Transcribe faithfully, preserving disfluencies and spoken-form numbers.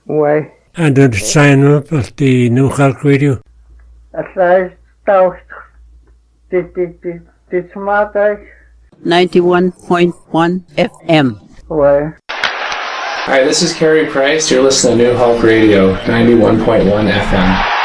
Ouais. And did it sign up at the New Cork Radio? At last, thought, did, did, did, did smart like? ninety-one point one F M. Ouais. Hi, this is Carey Price. You're listening to New Hope Radio, ninety-one point one F M.